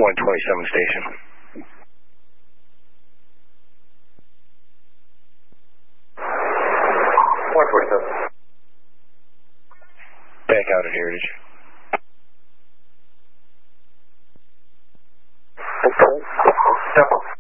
127 station. 127. Back out at Heritage. Okay. Step up.